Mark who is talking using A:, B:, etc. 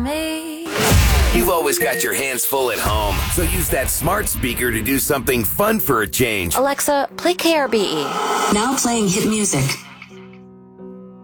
A: Me.
B: You've always got your hands full at home, so use that smart speaker to do something fun for a change.
A: Alexa, play KRBE.
C: Now playing hit music.